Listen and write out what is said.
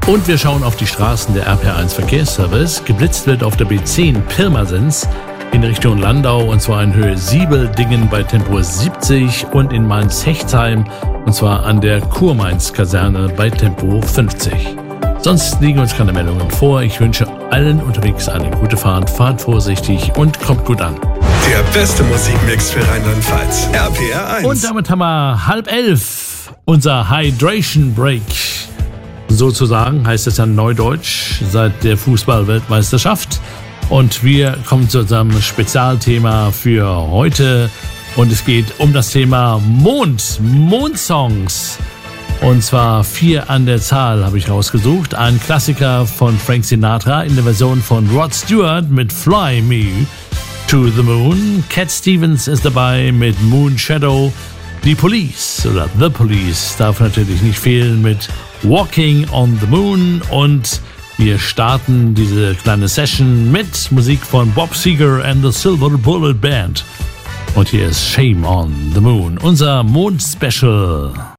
Und wir schauen auf die Straßen der RPR1 Verkehrsservice. Geblitzt wird auf der B10 Pirmasens in Richtung Landau, und zwar in Höhe Siebeldingen bei Tempo 70 und in Mainz-Hechtsheim, und zwar an der Kurmainz-Kaserne bei Tempo 50. Sonst liegen uns keine Meldungen vor. Ich wünsche allen unterwegs eine gute Fahrt, fahrt vorsichtig und kommt gut an. Der beste Musikmix für Rheinland-Pfalz, RPR1. Und damit haben wir 10:30, unser Hydration Break. Sozusagen heißt es ja neudeutsch seit der Fußball-Weltmeisterschaft. Und wir kommen zu unserem Spezialthema für heute. Und es geht um das Thema Mondsongs. Und zwar 4 an der Zahl habe ich rausgesucht. Ein Klassiker von Frank Sinatra in der Version von Rod Stewart mit Fly Me to the Moon. Cat Stevens ist dabei mit Moon Shadow. Die Police oder The Police darf natürlich nicht fehlen mit Walking on the Moon. Und wir starten diese kleine Session mit Musik von Bob Seger and the Silver Bullet Band. Und hier ist Shame on the Moon, unser Mond-Special.